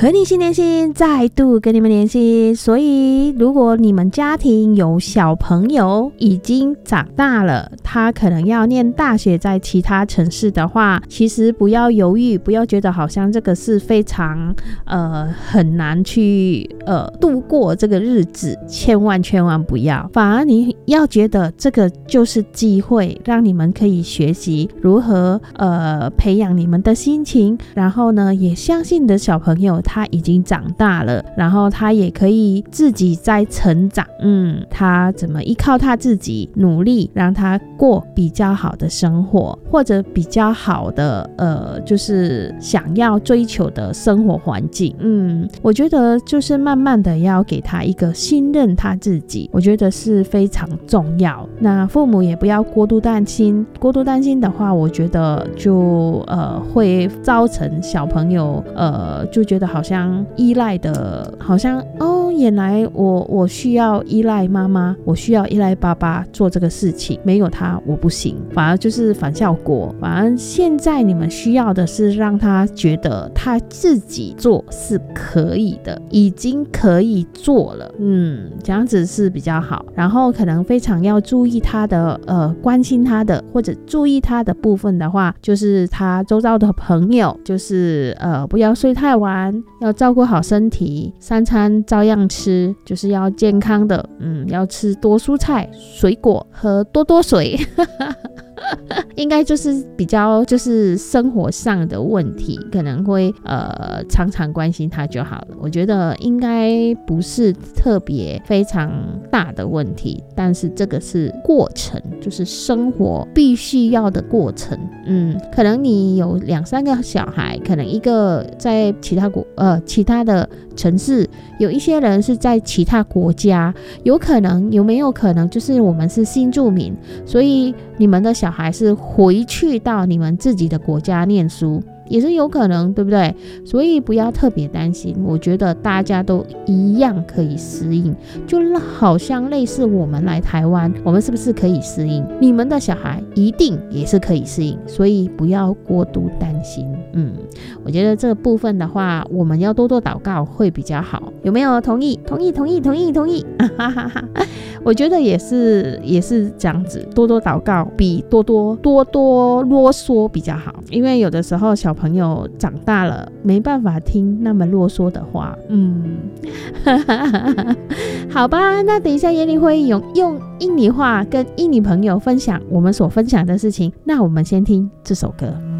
和你心连心，再度跟你们联系。所以如果你们家庭有小朋友已经长大了，他可能要念大学在其他城市的话，其实不要犹豫，不要觉得好像这个是非常很难去度过这个日子，千万不要，反而你要觉得这个就是机会，让你们可以学习如何培养你们的心情，然后呢也相信你的小朋友他已经长大了，然后他也可以自己在成长，他怎么依靠他自己努力，让他过比较好的生活，或者比较好的就是想要追求的生活环境。我觉得就是慢慢的要给他一个信任他自己，我觉得是非常重要。那父母也不要过度担心，过度担心的话，我觉得就会造成小朋友就觉得好像依赖的，好像原来我需要依赖妈妈，我需要依赖爸爸做这个事情，没有他我不行，反而就是反效果。反而现在你们需要的是让他觉得他自己做是可以的，已经可以做了，这样子是比较好。然后可能非常要注意他的关心他的或者注意他的部分的话，就是他周遭的朋友，就是不要睡太晚，要照顾好身体，三餐照样吃，就是要健康的，要吃多蔬菜水果，喝多水应该就是比较就是生活上的问题，可能会常常关心他就好了。我觉得应该不是特别非常大的问题，但是这个是过程，就是生活必须要的过程。可能你有2-3个小孩，可能一个在其他的城市，有一些人是在其他国家，有没有可能就是我们是新住民，所以你们的小孩是回去到你们自己的国家念书，也是有可能，对不对？所以不要特别担心，我觉得大家都一样可以适应，就好像类似我们来台湾，我们是不是可以适应？你们的小孩一定也是可以适应，所以不要过度担心。我觉得这个部分的话，我们要多多祷告会比较好，有没有同意？同意我觉得也是这样子，多多祷告比多多啰嗦比较好，因为有的时候小朋友长大了没办法听那么啰嗦的话。好吧，那等一下耶利会用印尼话跟印尼朋友分享我们所分享的事情，那我们先听这首歌。